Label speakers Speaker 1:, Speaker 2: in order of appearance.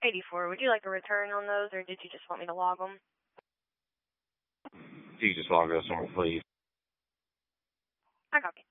Speaker 1: 84. Would you like a return on those, or did you just want me to log them?
Speaker 2: If you just log those on, please.
Speaker 1: I copy.